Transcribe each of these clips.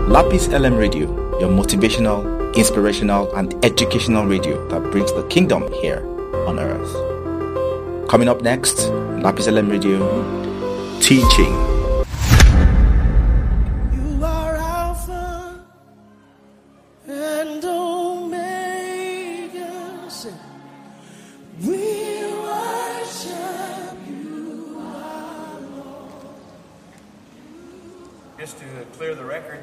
Lapis LM Radio, your motivational, inspirational, and educational radio that brings the kingdom here on earth. Coming up next, Lapis LM Radio, teaching. You are Alpha and Omega. We worship you, our Lord. Just to clear the record,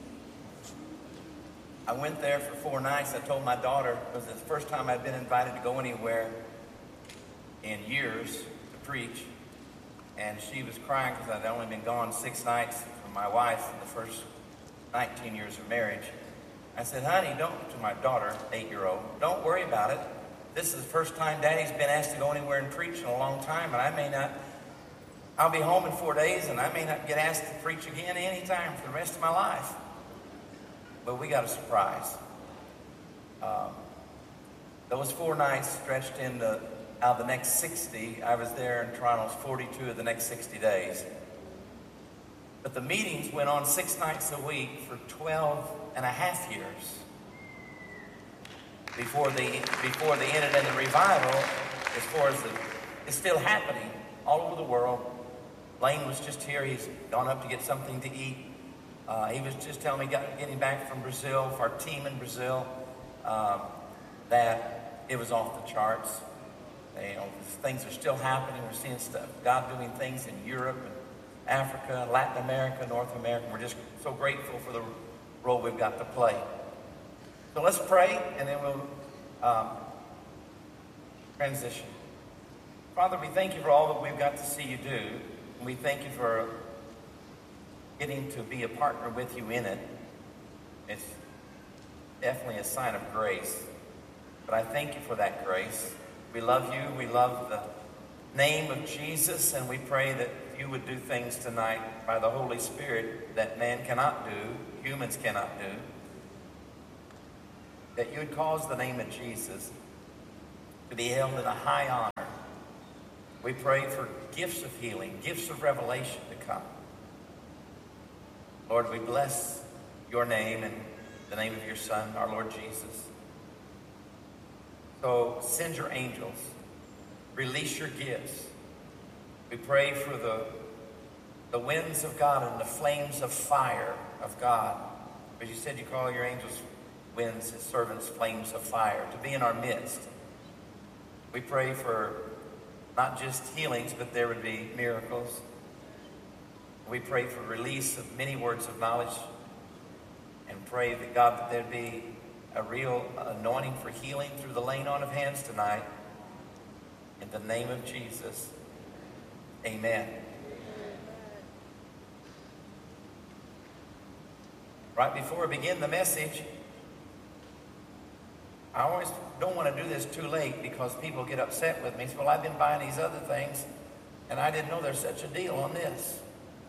I went there for 4 nights. I told my daughter it was the first time I'd been invited to go anywhere in years to preach. And she was crying because I'd only been gone 6 nights from my wife in the first 19 years of marriage. I said, honey, to my daughter, 8-year-old, don't worry about it. This is the first time Daddy's been asked to go anywhere and preach in a long time, and I'll be home in 4 days, and I may not get asked to preach again any time for the rest of my life. But we got a surprise. Those 4 nights stretched into out of the next 60. I was there in Toronto 42 of the next 60 days. But the meetings went on 6 nights a week for 12 and a half years before they ended in the revival. As far as it's still happening all over the world. Lane was just here. He's gone up to get something to eat. He was just telling me, getting back from Brazil, for our team in Brazil, that it was off the charts. Things are still happening. We're seeing stuff, God doing things in Europe and Africa, Latin America, North America. We're just so grateful for the role we've got to play. So let's pray, and then we'll transition. Father, we thank you for all that we've got to see you do. And we thank you for getting to be a partner with you in it. It's definitely a sign of grace. But I thank you for that grace. We love you. We love the name of Jesus. And we pray that you would do things tonight by the Holy Spirit that man cannot do, humans cannot do. That you would cause the name of Jesus to be held in a high honor. We pray for gifts of healing, gifts of revelation to come. Lord, we bless your name and the name of your Son, our Lord Jesus. So send your angels. Release your gifts. We pray for the winds of God and the flames of fire of God. As you said, you call your angels winds, his servants flames of fire, to be in our midst. We pray for not just healings, but there would be miracles. We pray for release of many words of knowledge, and pray that God, that there'd be a real anointing for healing through the laying on of hands tonight. In the name of Jesus, amen. Right before we begin the message, I always don't want to do this too late because people get upset with me. So, well, I've been buying these other things, and I didn't know there's such a deal on this.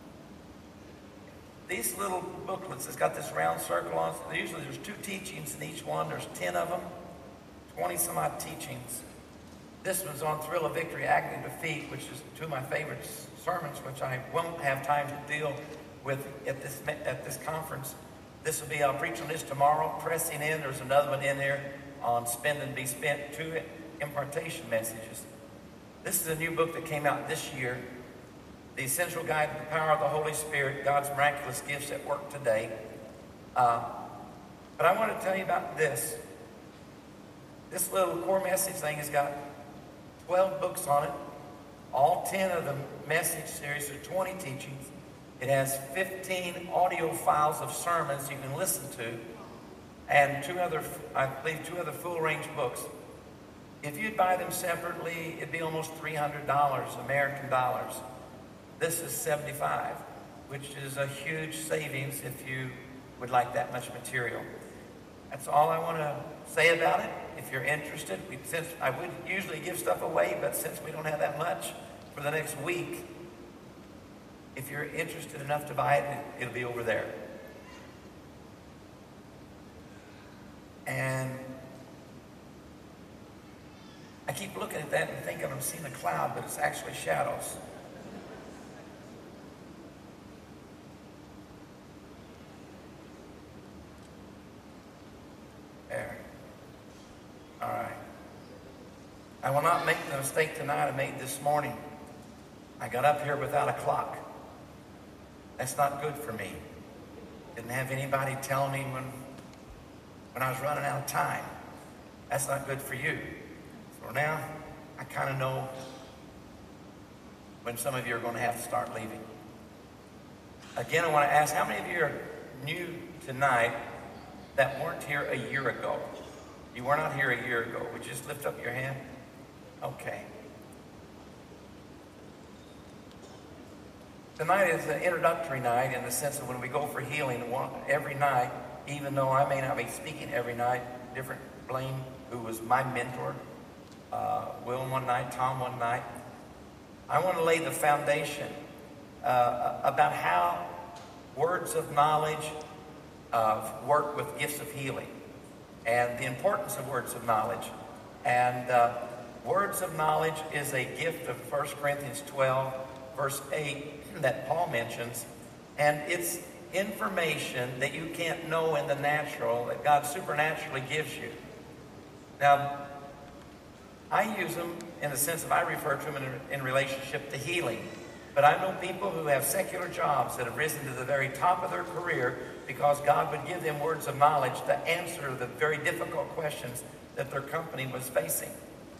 These little booklets, it's got this round circle on it. Usually there's 2 teachings in each one. There's 10 of them, 20 some odd teachings. This one's on Thrill of Victory, Agony of Defeat, which is 2 of my favorite sermons, which I won't have time to deal with at this conference. This will be, I'll preach on this tomorrow. Pressing in, there's another one in there on Spend and Be Spent, 2 impartation messages. This is a new book that came out this year. The Essential Guide to the Power of the Holy Spirit, God's Miraculous Gifts at Work Today. But I want to tell you about this. This little core message thing has got 12 books on it. All 10 of the message series are 20 teachings. It has 15 audio files of sermons you can listen to, and 2 other full-range books. If you'd buy them separately, it'd be almost $300 American dollars. This is $75, which is a huge savings if you would like that much material. That's all I want to say about it. If you're interested, since I would usually give stuff away, but since we don't have that much for the next week, if you're interested enough to buy it, it'll be over there. And I keep looking at that and thinking I'm seeing a cloud, but it's actually shadows. I will not make the mistake tonight I made this morning. I got up here without a clock. That's not good for me. Didn't have anybody tell me when I was running out of time. That's not good for you. So now I kind of know when some of you are going to have to start leaving. Again, I want to ask, how many of you are new tonight that weren't here a year ago? You were not here a year ago. Would you just lift up your hand? Okay. Tonight is an introductory night in the sense of when we go for healing every night, even though I may not be speaking every night. Different Blaine, who was my mentor, Will one night, Tom one night. I want to lay the foundation about how words of knowledge work with gifts of healing and the importance of words of knowledge. And words of knowledge is a gift of 1 Corinthians 12, verse 8, that Paul mentions, and it's information that you can't know in the natural, that God supernaturally gives you. Now, I use them in the sense of I refer to them in relationship to healing. But I know people who have secular jobs that have risen to the very top of their career because God would give them words of knowledge to answer the very difficult questions that their company was facing.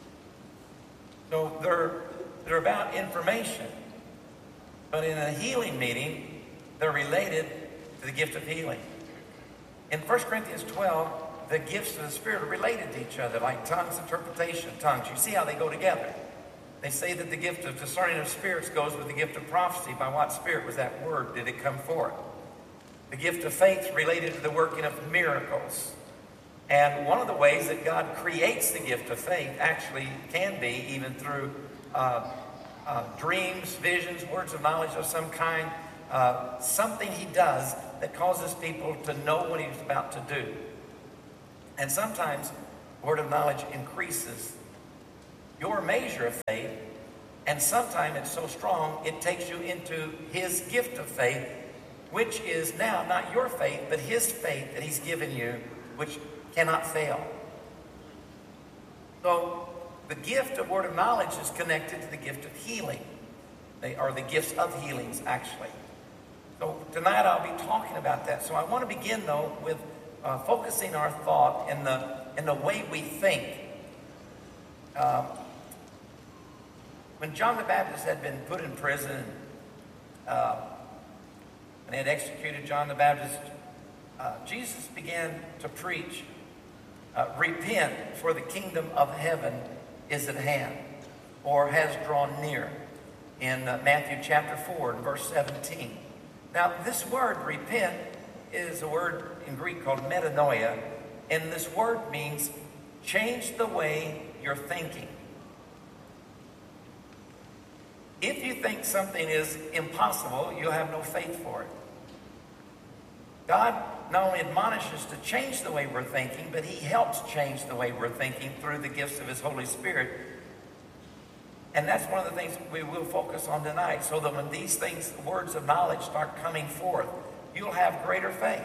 So they're about information. But in a healing meeting, they're related to the gift of healing. In 1 Corinthians 12, the gifts of the Spirit are related to each other, like tongues, interpretation, tongues. You see how they go together. They say that the gift of discerning of spirits goes with the gift of prophecy. By what spirit was that word? Did it come forth? The gift of faith related to the working of miracles. And one of the ways that God creates the gift of faith actually can be even through dreams, visions, words of knowledge of some kind, something he does that causes people to know what he's about to do. And sometimes word of knowledge increases your measure of faith, and sometimes it's so strong it takes you into his gift of faith, which is now not your faith, but his faith that he's given you, which cannot fail. So the gift of word of knowledge is connected to the gift of healing. They are the gifts of healings, actually. So tonight I'll be talking about that. So I want to begin, though, with focusing our thought in the way we think. When John the Baptist had been put in prison and they had executed John the Baptist, Jesus began to preach, repent, for the kingdom of heaven is at hand, or has drawn near, in Matthew chapter 4 and verse 17. Now, this word, repent, is a word in Greek called metanoia, and this word means change the way you're thinking. If you think something is impossible, you'll have no faith for it. God not only admonishes to change the way we're thinking, but he helps change the way we're thinking through the gifts of his Holy Spirit. And that's one of the things we will focus on tonight, so that when these things, words of knowledge, start coming forth, you'll have greater faith.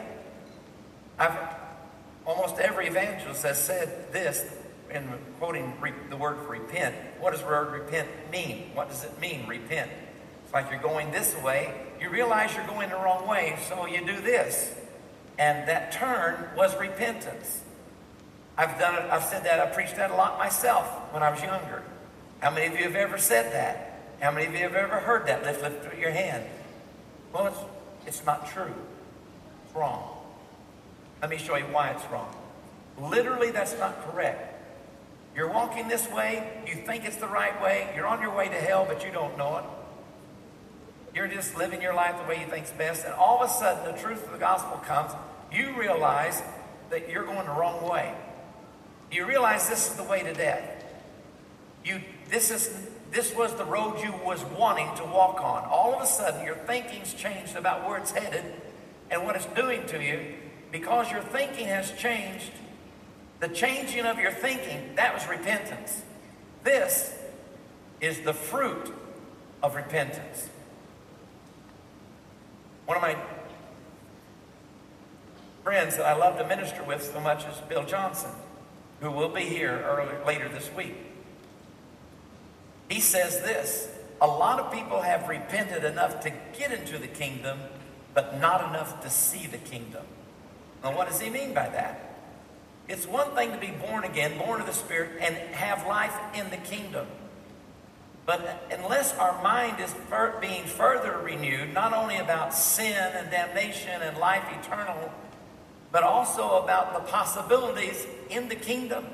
Almost every evangelist has said this, in quoting the word repent. What does the word repent mean? What does it mean, repent? It's like you're going this way, you realize you're going the wrong way, so you do this. And that turn was repentance. I've done it, I've said that, I preached that a lot myself when I was younger. How many of you have ever said that? How many of you have ever heard that? Lift your hand. Well, it's not true. It's wrong. Let me show you why it's wrong. Literally, that's not correct. You're walking this way, you think it's the right way, you're on your way to hell, but you don't know it. You're just living your life the way you think's best, and all of a sudden the truth of the gospel comes. You realize that you're going the wrong way. You realize this is the way to death. This was the road you was wanting to walk on. All of a sudden your thinking's changed about where it's headed and what it's doing to you. Because your thinking has changed, the changing of your thinking, that was repentance. This is the fruit of repentance. One of my friends that I love to minister with so much is Bill Johnson, who will be here later this week. He says this: a lot of people have repented enough to get into the kingdom, but not enough to see the kingdom. Now, what does he mean by that? It's one thing to be born again, born of the Spirit, and have life in the kingdom. But unless our mind is being further renewed, not only about sin and damnation and life eternal, but also about the possibilities in the kingdom.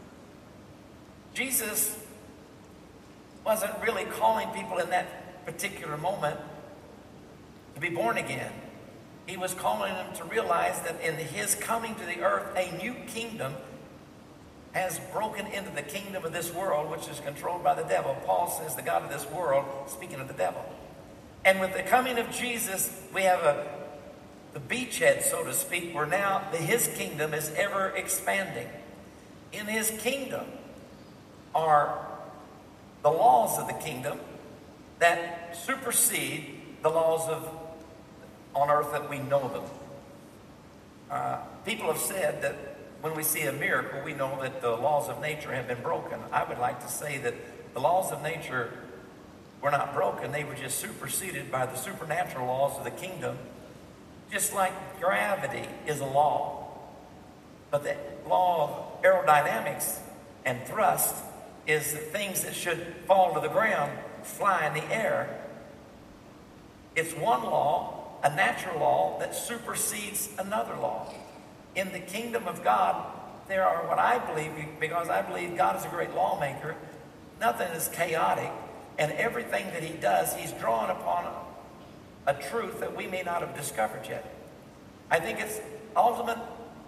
Jesus wasn't really calling people in that particular moment to be born again. He was calling them to realize that in his coming to the earth, a new kingdom has broken into the kingdom of this world, which is controlled by the devil. Paul says the God of this world, speaking of the devil. And with the coming of Jesus, we have the beachhead, so to speak, where now his kingdom is ever expanding. In his kingdom are the laws of the kingdom that supersede the laws of on earth that we know them. People have said that when we see a miracle, we know that the laws of nature have been broken. I would like to say that the laws of nature were not broken. They were just superseded by the supernatural laws of the kingdom. Just like gravity is a law. But the law of aerodynamics and thrust is that things that should fall to the ground fly in the air. It's one law, a natural law, that supersedes another law. In the kingdom of God, there are what I believe, because I believe God is a great lawmaker, nothing is chaotic, and everything that he does, he's drawn upon a truth that we may not have discovered yet. I think it's ultimate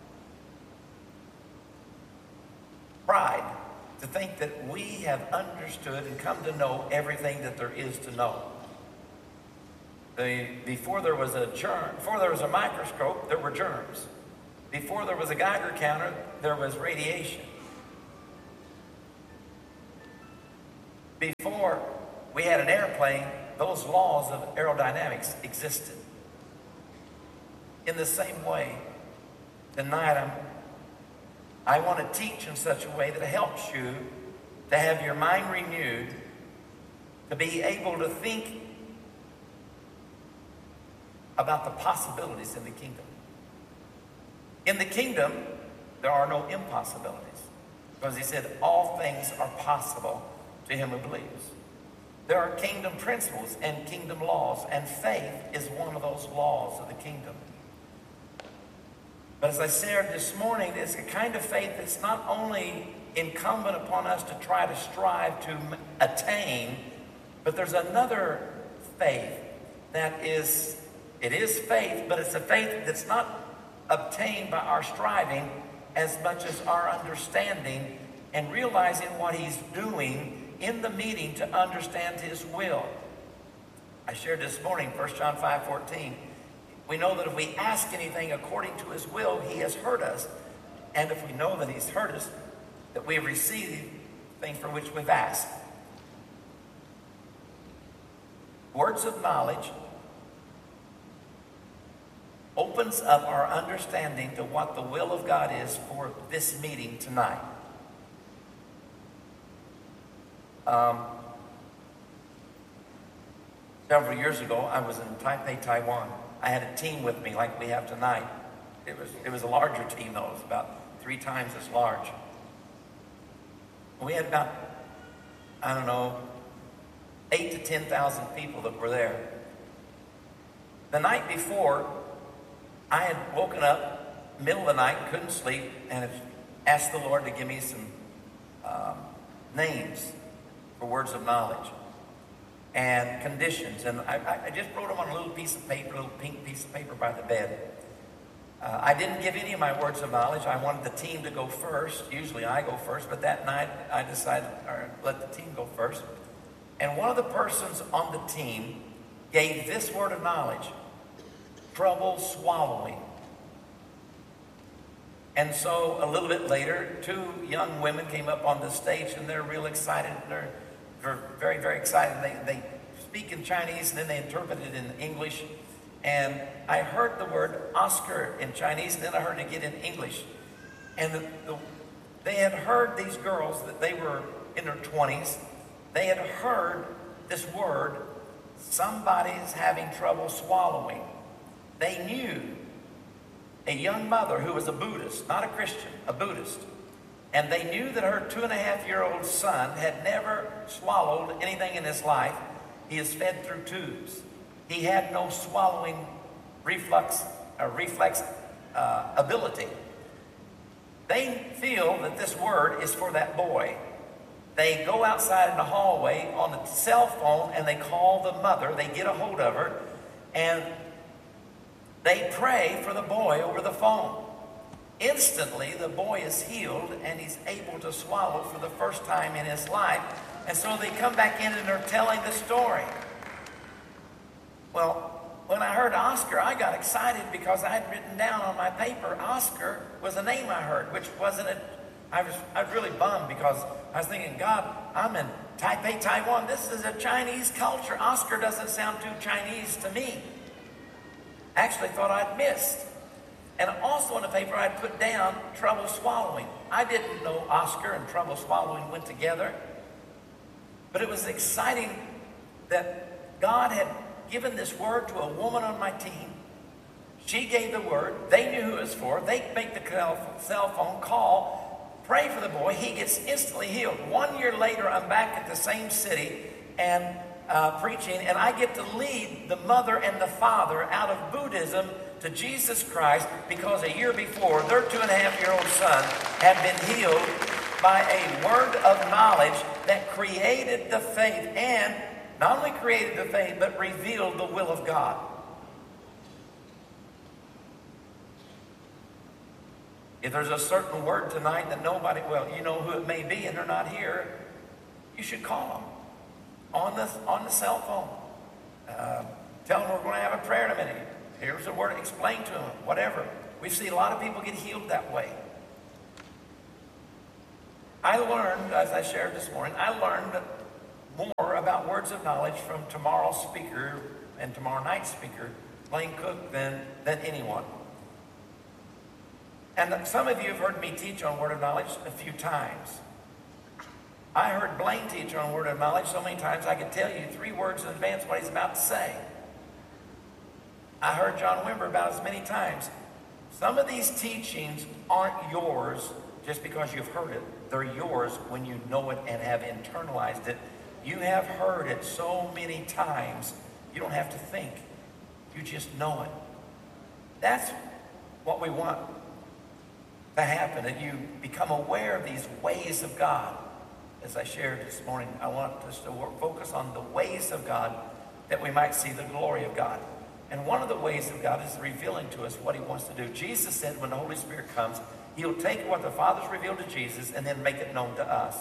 pride to think that we have understood and come to know everything that there is to know. Before there was a microscope, there were germs. Before there was a Geiger counter, there was radiation. Before we had an airplane, those laws of aerodynamics existed. In the same way, tonight I want to teach in such a way that helps you to have your mind renewed, to be able to think about the possibilities in the kingdom. In the kingdom, there are no impossibilities, because he said all things are possible to him who believes. There are kingdom principles and kingdom laws, and faith is one of those laws of the kingdom. But as I said this morning, it's a kind of faith that's not only incumbent upon us to try to strive to attain, but there's another faith that is faith, but it's a faith that's not obtained by our striving as much as our understanding and realizing what he's doing in the meeting to understand his will. I shared this morning, 1 John 5:14. We know that if we ask anything according to his will, he has heard us. And if we know that he's heard us, that we have received things for which we've asked. Words of knowledge opens up our understanding to what the will of God is for this meeting tonight. Several years ago, I was in Taipei, Taiwan. I had a team with me like we have tonight. It was a larger team, though. It was about 3 times as large. We had about, 8,000 to 10,000 people that were there. The night before, I had woken up, middle of the night, couldn't sleep, and had asked the Lord to give me some names for words of knowledge and conditions. And I just wrote them on a little piece of paper, a little pink piece of paper by the bed. I didn't give any of my words of knowledge. I wanted the team to go first. Usually I go first, but that night I decided to let the team go first. And one of the persons on the team gave this word of knowledge: trouble swallowing. And so a little bit later, 2 young women came up on the stage, and they're real excited. They're very, very excited. They speak in Chinese, and then they interpret it in English. And I heard the word Oscar in Chinese, and then I heard it again in English. And they had heard these girls, that they were in their 20s, they had heard this word, somebody's having trouble swallowing. They knew a young mother who was a Buddhist, not a Christian, a Buddhist. And they knew that her 2.5-year-old son had never swallowed anything in his life. He is fed through tubes. He had no swallowing reflex ability. They feel that this word is for that boy. They go outside in the hallway on the cell phone and they call the mother. They get a hold of her and they pray for the boy over the phone. Instantly, the boy is healed and he's able to swallow for the first time in his life. And so they come back in and they're telling the story. Well, when I heard Oscar, I got excited because I had written down on my paper, Oscar was a name I heard, which wasn't it. I was really bummed because I was thinking, God, I'm in Taipei, Taiwan. This is a Chinese culture. Oscar doesn't sound too Chinese to me. Actually thought I'd missed. And also on the paper, I'd put down trouble swallowing. I didn't know Oscar and trouble swallowing went together. But it was exciting that God had given this word to a woman on my team. She gave the word. They knew who it was for. They make the cell phone call, pray for the boy. He gets instantly healed. 1 year later, I'm back at the same city and preaching, and I get to lead the mother and the father out of Buddhism to Jesus Christ because a year before, their 2.5-year-old son had been healed by a word of knowledge that created the faith, and not only created the faith, but revealed the will of God. If there's a certain word tonight that nobody, well, you know who it may be and they're not here, you should call them on the cell phone. Tell them we're going to have a prayer in a minute. Here's a word, explain to them, whatever. We see a lot of people get healed that way. I learned, as I shared this morning, I learned more about words of knowledge from tomorrow's speaker and tomorrow night's speaker, Blaine Cook, than anyone. And some of you have heard me teach on word of knowledge a few times. I heard Blaine teach on word of knowledge so many times I could tell you 3 words in advance what he's about to say. I heard John Wimber about as many times. Some of these teachings aren't yours just because you've heard it. They're yours when you know it and have internalized it. You have heard it so many times, you don't have to think. You just know it. That's what we want to happen, that you become aware of these ways of God. As I shared this morning, I want us to focus on the ways of God that we might see the glory of God. And one of the ways of God is revealing to us what he wants to do. Jesus said when the Holy Spirit comes, he'll take what the Father's revealed to Jesus and then make it known to us.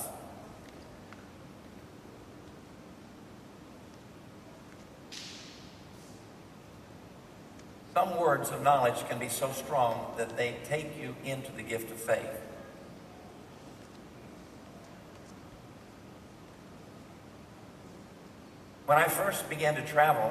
Some words of knowledge can be so strong that they take you into the gift of faith. When I first began to travel,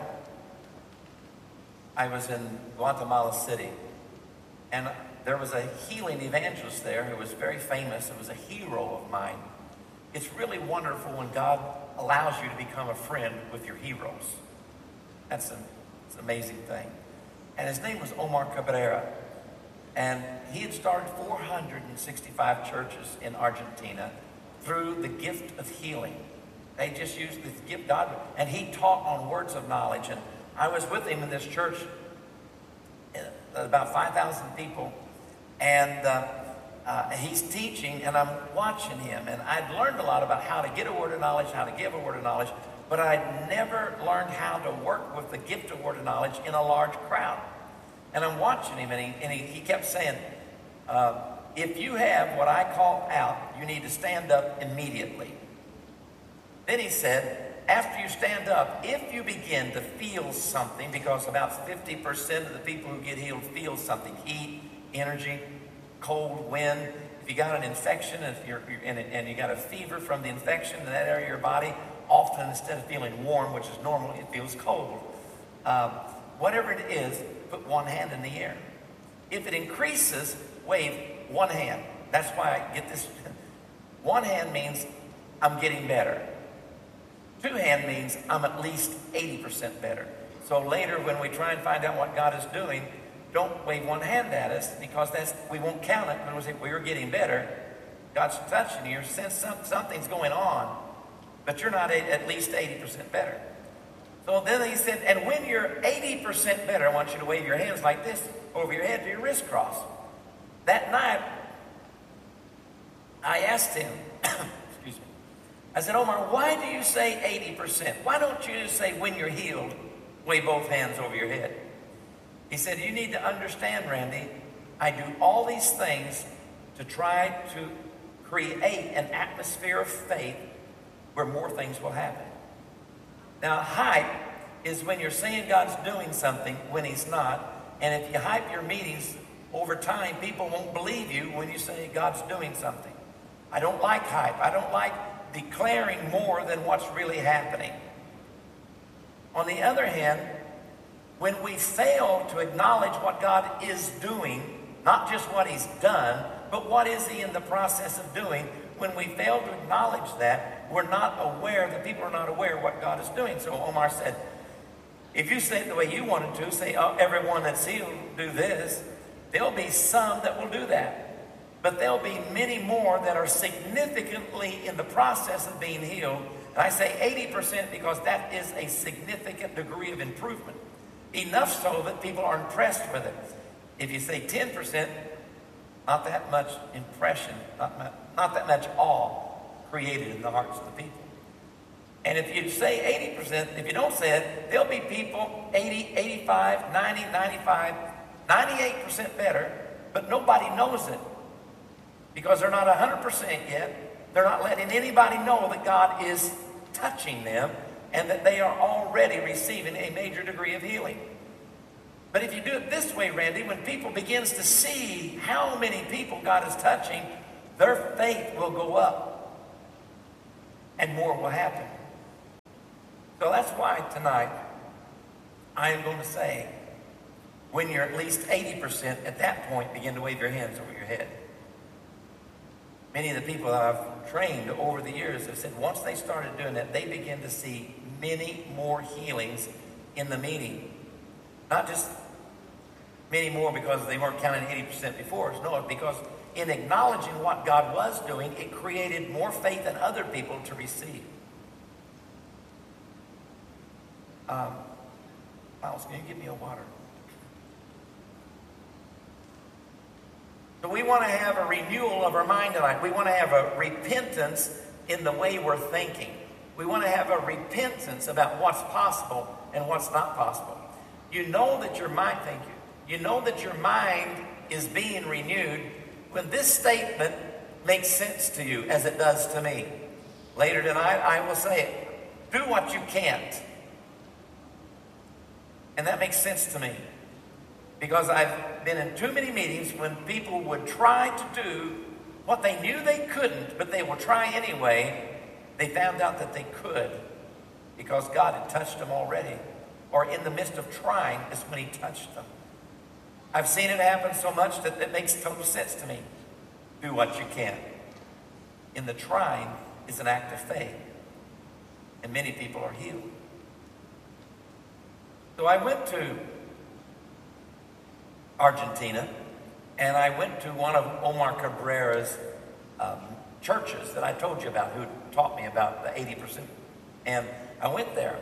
I was in Guatemala City, and there was a healing evangelist there who was very famous. It was a hero of mine. It's really wonderful when God allows you to become a friend with your heroes. It's an amazing thing. And his name was Omar Cabrera, and he had started 465 churches in Argentina through the gift of healing. They just used this gift, God, and he taught on words of knowledge. And I was with him in this church, about 5,000 people, and he's teaching, and I'm watching him. And I'd learned a lot about how to get a word of knowledge, how to give a word of knowledge, but I'd never learned how to work with the gift of word of knowledge in a large crowd. And I'm watching him, and he kept saying, if you have what I call out, you need to stand up immediately. Then he said, after you stand up, if you begin to feel something, because about 50% of the people who get healed feel something, heat, energy, cold, wind. If you got an infection and you got a fever from the infection in that area of your body, often instead of feeling warm, which is normal, it feels cold. Whatever it is, put one hand in the air. If it increases, wave one hand. That's why I get this. One hand means I'm getting better. Two-hand means I'm at least 80% better. So later when we try and find out what God is doing, don't wave one hand at us, because we won't count it when we say we're getting better. God's touching you, since something's going on, but you're not at least 80% better. So then he said, and when you're 80% better, I want you to wave your hands like this over your head to your wrist cross. That night, I asked him, excuse me, I said, Omar, why do you say 80%? Why don't you just say when you're healed, wave both hands over your head? He said, you need to understand, Randy, I do all these things to try to create an atmosphere of faith where more things will happen. Now, hype is when you're saying God's doing something when he's not. And if you hype your meetings, over time, people won't believe you when you say God's doing something. I don't like hype. I don't like declaring more than what's really happening. On the other hand, when we fail to acknowledge what God is doing, not just what he's done, but what is he in the process of doing, when we fail to acknowledge that, we're not aware, the people are not aware of what God is doing. So Omar said, if you say it the way you wanted to, say, oh, everyone that's healed do this, there'll be some that will do that. But there'll be many more that are significantly in the process of being healed. And I say 80% because that is a significant degree of improvement. Enough so that people are impressed with it. If you say 10%, not that much impression, not that much awe created in the hearts of the people. And if you say 80%, if you don't say it, there'll be people 80, 85, 90, 95, 98% better, but nobody knows it because they're not 100% yet. They're not letting anybody know that God is touching them and that they are already receiving a major degree of healing. But if you do it this way, Randy, when people begins to see how many people God is touching, their faith will go up and more will happen. So that's why tonight I am going to say, when you're at least 80%, at that point, begin to wave your hands over your head. Many of the people that I've trained over the years have said once they started doing that, they begin to see many more healings in the meeting. Not just many more because they weren't counting 80% before. No, because in acknowledging what God was doing, it created more faith in other people to receive. Miles, can you give me a water? So we want to have a renewal of our mind tonight. We want to have a repentance in the way we're thinking. We want to have a repentance about what's possible and what's not possible. You know that your mind, thank you. You know that your mind is being renewed when this statement makes sense to you as it does to me. Later tonight, I will say it. Do what you can't. And that makes sense to me. Because I've been in too many meetings when people would try to do what they knew they couldn't, but they will try anyway. They found out that they could because God had touched them already. Or in the midst of trying is when he touched them. I've seen it happen so much that it makes total sense to me. Do what you can. In the trying is an act of faith. And many people are healed. So I went to Argentina, and I went to one of Omar Cabrera's churches that I told you about, who taught me about the 80%. And I went there.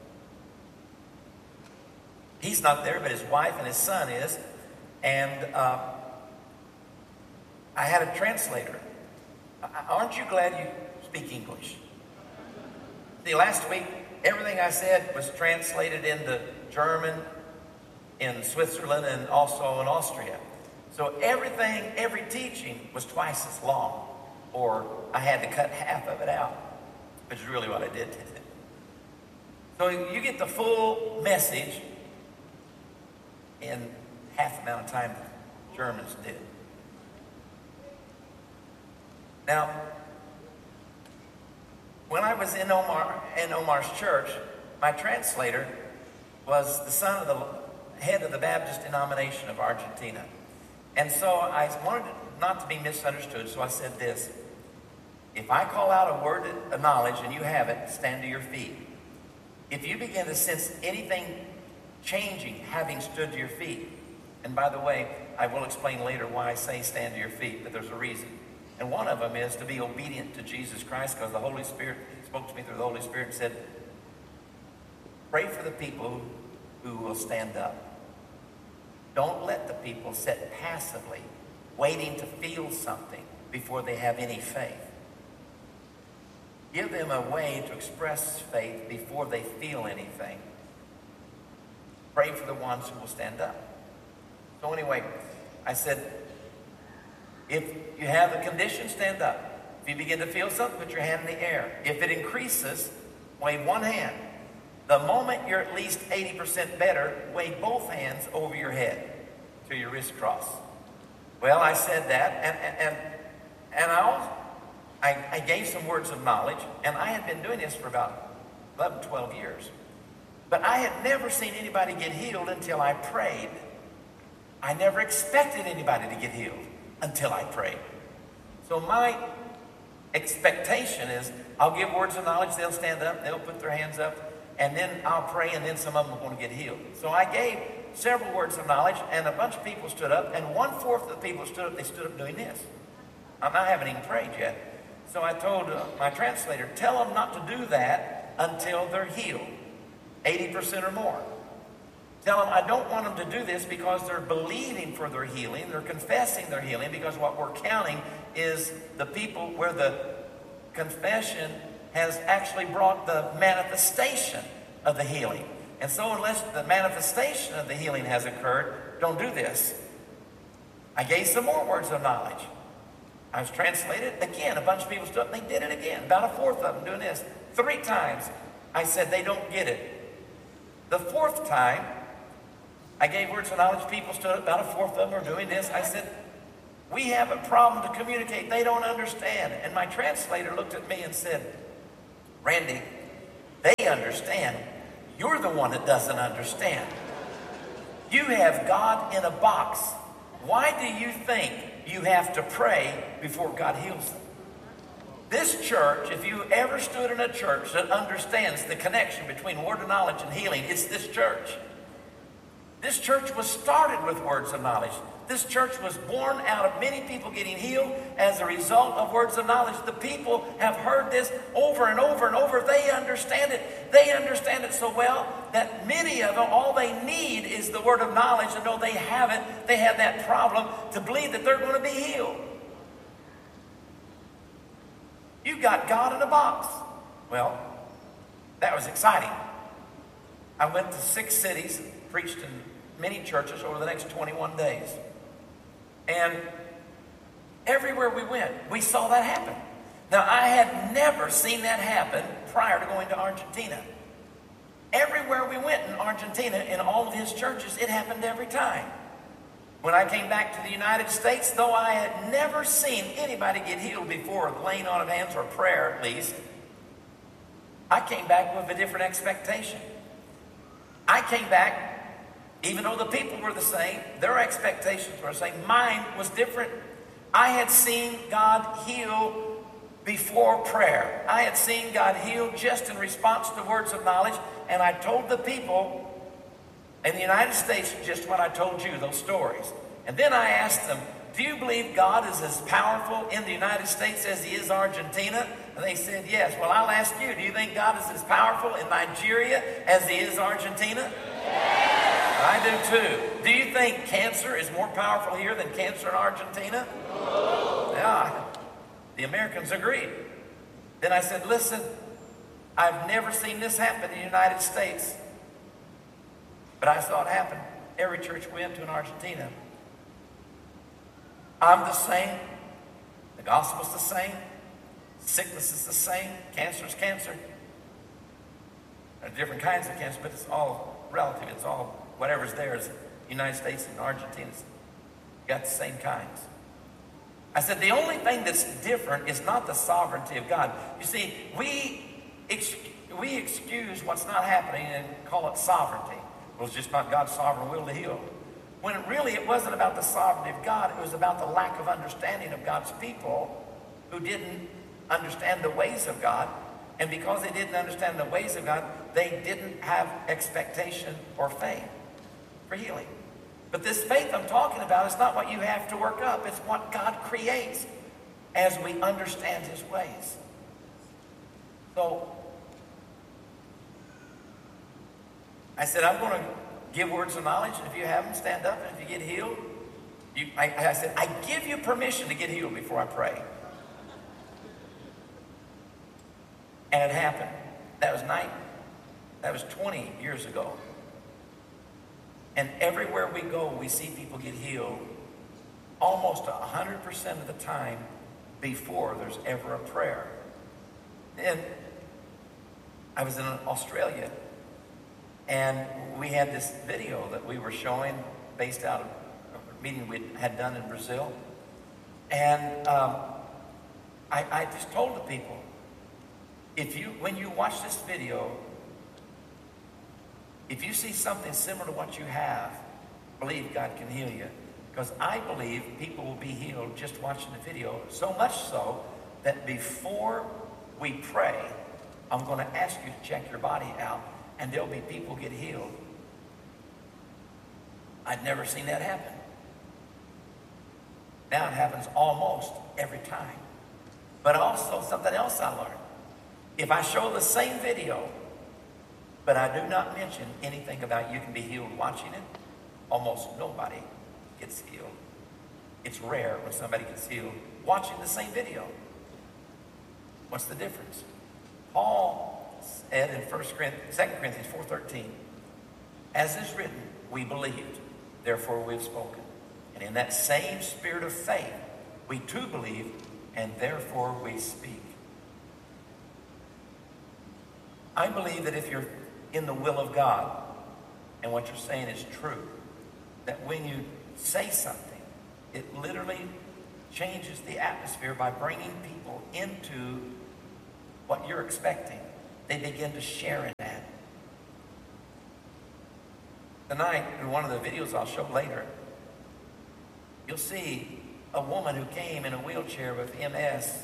He's not there, but his wife and his son is. And I had a translator. Aren't you glad you speak English? See, last week, everything I said was translated into German, in Switzerland, and also in Austria. So everything, every teaching was twice as long, or I had to cut half of it out, which is really what I did. So you get the full message in half the amount of time the Germans did. Now, when I was in Omar's church, my translator was the son of the head of the Baptist denomination of Argentina. And so I wanted not to be misunderstood, so I said this. If I call out a word of knowledge and you have it, stand to your feet. If you begin to sense anything changing, having stood to your feet, and by the way, I will explain later why I say stand to your feet, but there's a reason. And one of them is to be obedient to Jesus Christ, because the Holy Spirit spoke to me through the Holy Spirit and said, pray for the people who will stand up. Don't let the people sit passively, waiting to feel something before they have any faith. Give them a way to express faith before they feel anything. Pray for the ones who will stand up. So anyway, I said, if you have a condition, stand up. If you begin to feel something, put your hand in the air. If it increases, wave one hand. The moment you're at least 80% better, wave both hands over your head till your wrists cross. Well, I said that, and I gave some words of knowledge, and I had been doing this for about 11, 12 years. But I had never seen anybody get healed until I prayed. I never expected anybody to get healed until I prayed. So my expectation is I'll give words of knowledge, they'll stand up, they'll put their hands up, and then I'll pray, and then some of them are going to get healed. So I gave several words of knowledge, and a bunch of people stood up, and 1/4 of the people stood up, they stood up doing this. I haven't even prayed yet. So I told my translator, tell them not to do that until they're healed, 80% or more. Tell them I don't want them to do this because they're believing for their healing, they're confessing their healing, because what we're counting is the people where the confession has actually brought the manifestation of the healing. And so unless the manifestation of the healing has occurred, don't do this. I gave some more words of knowledge. I was translated. Again, a bunch of people stood up and they did it again. About 1/4 of them doing this. 3 times. I said, they don't get it. The 4th time, I gave words of knowledge. People stood up. About 1/4 of them are doing this. I said, we have a problem to communicate. They don't understand. And my translator looked at me and said, Randy, they understand. You're the one that doesn't understand. You have God in a box. Why do you think you have to pray before God heals them? This church, if you ever stood in a church that understands the connection between word of knowledge and healing, it's this church. This church was started with words of knowledge. This church was born out of many people getting healed as a result of words of knowledge. The people have heard this over and over and over. They understand it. They understand it so well that many of them, all they need is the word of knowledge to know they have it. They have that problem to believe that they're going to be healed. You got God in a box. Well, that was exciting. I went to 6 cities, preached in many churches over the next 21 days. And everywhere we went, we saw that happen. Now, I had never seen that happen prior to going to Argentina. Everywhere we went in Argentina, in all of his churches, it happened every time. When I came back to the United States, though I had never seen anybody get healed before, laying on of hands or prayer at least, I came back with a different expectation. I came back, even though the people were the same, their expectations were the same, mine was different. I had seen God heal before prayer. I had seen God heal just in response to words of knowledge, and I told the people in the United States just what I told you, those stories. And then I asked them, do you believe God is as powerful in the United States as he is Argentina? And they said, yes. Well, I'll ask you, do you think God is as powerful in Nigeria as he is Argentina? Yes. I do too. Do you think cancer is more powerful here than cancer in Argentina? No. Yeah, the Americans agreed. Then I said, listen, I've never seen this happen in the United States. But I saw it happen every church we went to in Argentina. I'm the same. The gospel's the same. Sickness is the same. Cancer is cancer. There are different kinds of cancer, but it's all relative. It's all whatever's there is the United States and Argentina's got the same kinds. I said, the only thing that's different is not the sovereignty of God. You see, we excuse what's not happening and call it sovereignty. Well, it's just not God's sovereign will to heal. When it wasn't about the sovereignty of God, it was about the lack of understanding of God's people who didn't understand the ways of God. And because they didn't understand the ways of God, they didn't have expectation or faith for healing. But this faith I'm talking about is not what you have to work up. It's what God creates as we understand his ways. So I said, I'm going to give words of knowledge, and if you have them, stand up, and if you get healed, I said, I give you permission to get healed before I pray. And it happened. That was 20 years ago. And everywhere we go, we see people get healed almost 100% of the time before there's ever a prayer. And I was in Australia, and we had this video that we were showing based out of a meeting we had done in Brazil. And I just told the people, when you watch this video, if you see something similar to what you have, believe God can heal you. Because I believe people will be healed just watching the video. So much so that before we pray, I'm going to ask you to check your body out, and there'll be people get healed. I'd never seen that happen. Now it happens almost every time. But also something else I learned. If I show the same video, but I do not mention anything about you can be healed watching it, almost nobody gets healed. It's rare when somebody gets healed watching the same video. What's the difference? Paul said in 2 Corinthians 4:13, as is written, we believed, therefore we have spoken. And in that same spirit of faith, we too believe, and therefore we speak. I believe that if you're in the will of God and what you're saying is true, that when you say something, it literally changes the atmosphere by bringing people into what you're expecting. They begin to share in that. Tonight, in one of the videos I'll show later, you'll see a woman who came in a wheelchair with MS,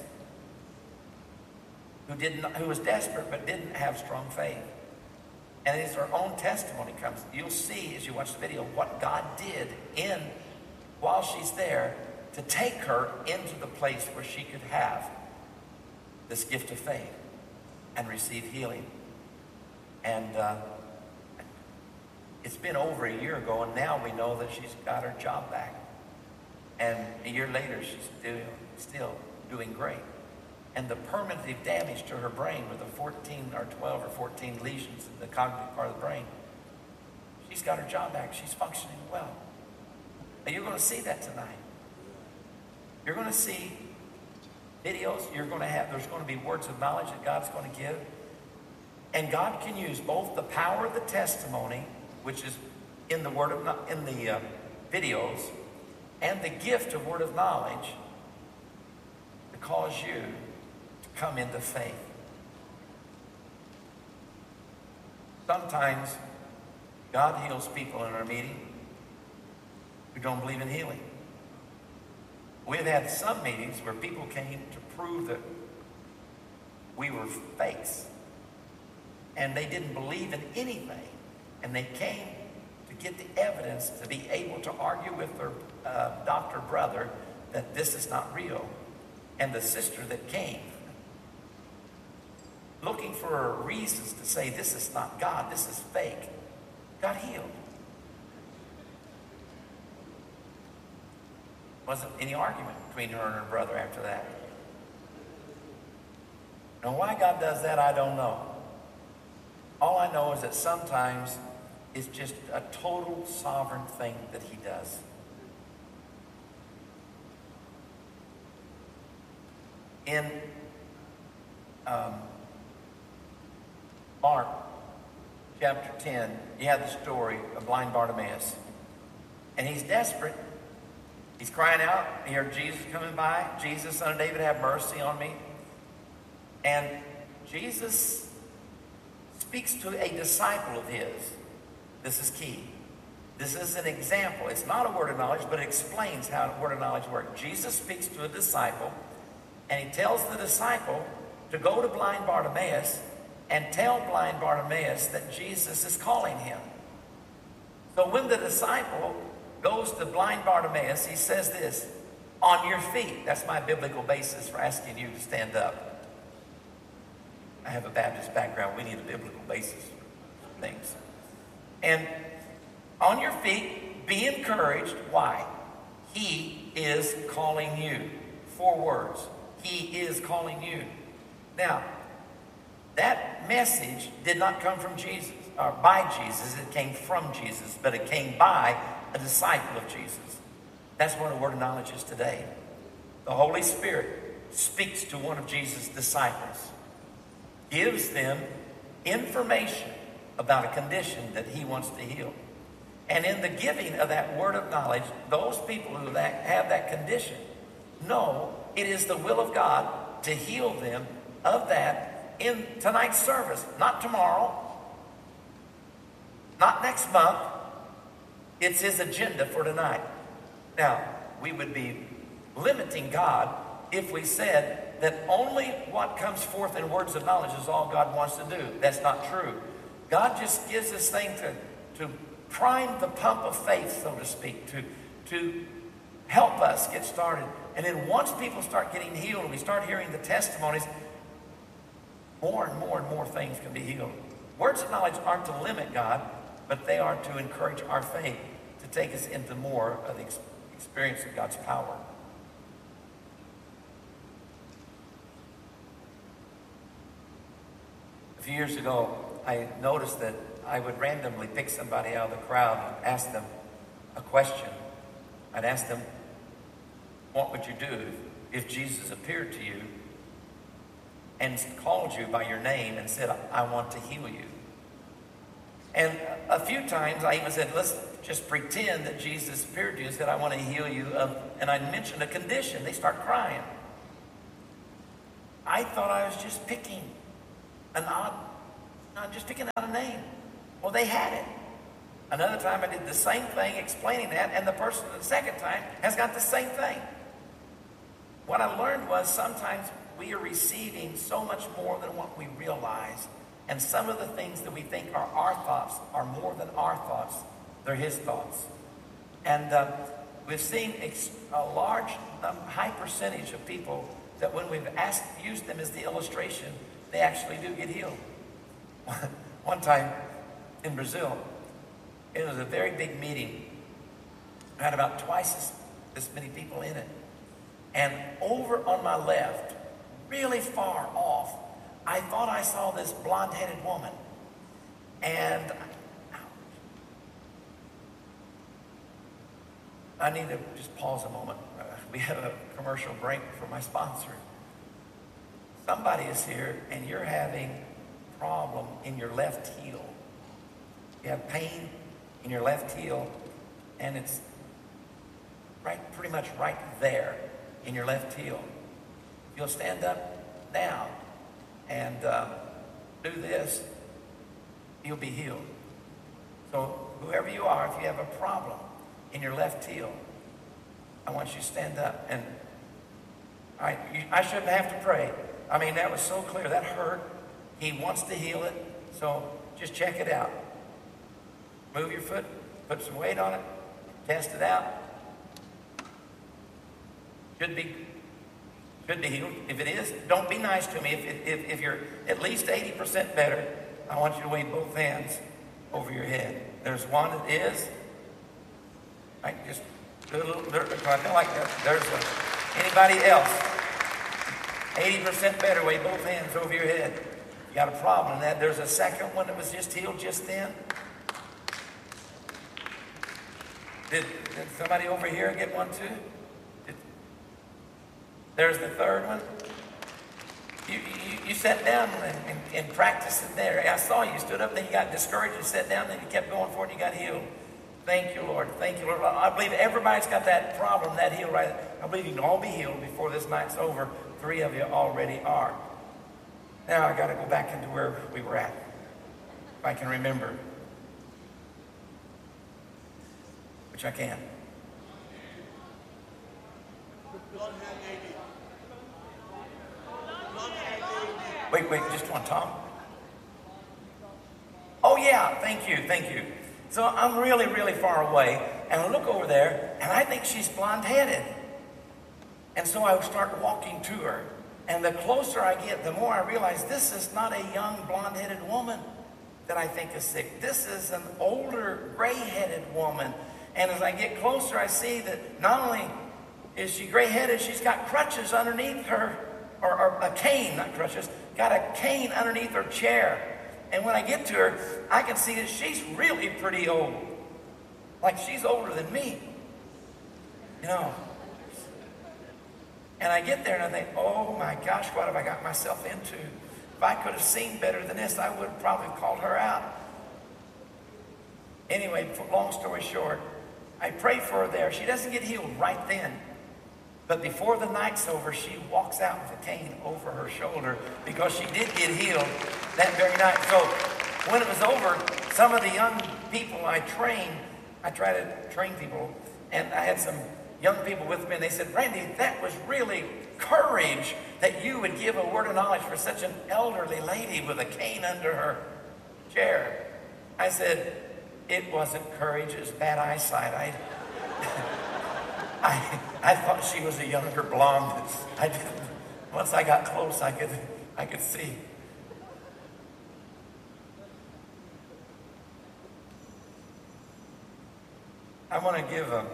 who was desperate but didn't have strong faith. And as her own testimony comes, you'll see as you watch the video what God did while she's there to take her into the place where she could have this gift of faith and receive healing. And it's been over a year ago, and now we know that she's got her job back. And a year later, she's still doing great. And the permanent damage to her brain with the 12 or 14 lesions in the cognitive part of the brain, she's got her job back. She's functioning well. And you're going to see that tonight. You're going to see videos. There's going to be words of knowledge that God's going to give. And God can use both the power of the testimony, which is in the videos, and the gift of word of knowledge to cause you to come into faith. Sometimes God heals people in our meeting who don't believe in healing. We've had some meetings where people came to prove that we were fakes, and they didn't believe in anything, and they came to get the evidence to be able to argue with their doctor brother that this is not real. And the sister that came looking for reasons to say this is not God, this is fake, got healed. Wasn't any argument between her and her brother after that. Now why God does that, I don't know. All I know is that sometimes it's just a total sovereign thing that he does. In Mark chapter 10, you have the story of blind Bartimaeus. And he's desperate. He's crying out. He heard Jesus coming by. Jesus, son of David, have mercy on me. And Jesus speaks to a disciple of his. This is key. This is an example. It's not a word of knowledge, but it explains how a word of knowledge works. Jesus speaks to a disciple, And he tells the disciple to go to blind Bartimaeus and tell blind Bartimaeus that Jesus is calling him. So when the disciple goes to blind Bartimaeus, he says this, on your feet. That's my biblical basis for asking you to stand up. I have a Baptist background. We need a biblical basis for things. And on your feet, be encouraged. Why? He is calling you. 4 words. He is calling you. Now, that message did not come from Jesus, or by Jesus. It came from Jesus, but it came by a disciple of Jesus. That's what a word of knowledge is today. The Holy Spirit speaks to one of Jesus' disciples, gives them information about a condition that he wants to heal. And in the giving of that word of knowledge, those people who have that condition know it is the will of God to heal them of that in tonight's service. Not tomorrow, not next month. It's his agenda for tonight. Now, we would be limiting God if we said that only what comes forth in words of knowledge is all God wants to do. That's not true. God just gives this thing to prime the pump of faith, so to speak, to help us get started. And then once people start getting healed, we start hearing the testimonies, more and more and more things can be healed. Words of knowledge aren't to limit God, but they are to encourage our faith, to take us into more of the experience of God's power. A few years ago, I noticed that I would randomly pick somebody out of the crowd and ask them a question. I'd ask them, what would you do if Jesus appeared to you and called you by your name and said, I want to heal you? And a few times I even said, let's just pretend that Jesus appeared to you and said, I want to heal you of, and I mentioned a condition. They start crying. I thought I was just picking just picking out a name. Well, they had it. Another time I did the same thing explaining that, and the person the second time has got the same thing. What I learned was sometimes we are receiving so much more than what we realize. And some of the things that we think are our thoughts are more than our thoughts. They're his thoughts. And we've seen a large, high percentage of people that when we've used them as the illustration, they actually do get healed. One time in Brazil, it was a very big meeting. I had about twice as many people in it. And over on my left, really far off, I thought I saw this blonde-headed woman. And I need to just pause a moment. We have a commercial break for my sponsor. Somebody is here and you're having a problem in your left heel. You have pain in your left heel, and it's pretty much right there in your left heel. If you'll stand up now and do this, you'll be healed. So whoever you are, if you have a problem in your left heel, I want you to stand up. And I shouldn't have to pray. I mean, that was so clear. That hurt. He wants to heal it. So just check it out. Move your foot, put some weight on it, test it out. Should be healed. If it is, don't be nice to me. If you're at least 80% better, I want you to wave both hands over your head. There's one that is. Just do a little, I feel like that. There's anybody else? 80% better, wave both hands over your head. You got a problem in that. There's a second one that was just healed just then. Did somebody over here get one too? There's the third one. You sat down and practiced it there. I saw you stood up, then you got discouraged and sat down, then you kept going for it and you got healed. Thank you, Lord. Thank you, Lord. I believe everybody's got that problem, that healed right. I believe you can all be healed before this night's over. 3 of you already are. Now I got to go back into where we were at, if I can remember, which I can. Wait, just one, Tom. Oh yeah, thank you. So I'm really, really far away, and I look over there, and I think she's blonde-headed. And so I start walking to her. And the closer I get, the more I realize this is not a young blonde-headed woman that I think is sick. This is an older, gray-headed woman. And as I get closer, I see that not only is she gray-headed, she's got crutches underneath her, or a cane, not crutches, got a cane underneath her chair. And when I get to her, I can see that she's really pretty old. Like she's older than me. You know. And I get there and I think, oh my gosh, what have I got myself into? If I could have seen better than this, I would have probably called her out. Anyway, long story short, I pray for her there. She doesn't get healed right then. But before the night's over, she walks out with a cane over her shoulder because she did get healed that very night. So when it was over, some of the young people I try to train people, and I had some young people with me, and they said, Randy, that was really courage that you would give a word of knowledge for such an elderly lady with a cane under her chair. I said, it wasn't courage, it was bad eyesight. I thought she was a younger blonde. I didn't. Once I got close, I could see. I want to give a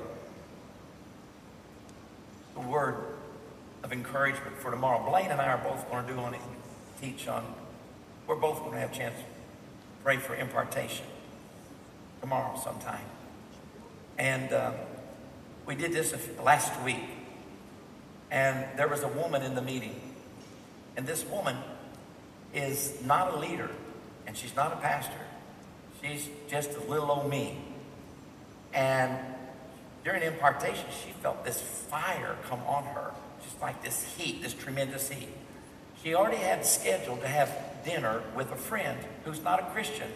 word of encouragement for tomorrow. Blaine and I are both going to teach on. We're both going to have a chance to pray for impartation tomorrow sometime. And we did this last week, and there was a woman in the meeting, and this woman is not a leader, and she's not a pastor. She's just a little old me. And during impartation, she felt this fire come on her, just like this heat, this tremendous heat. She already had scheduled to have dinner with a friend who's not a Christian,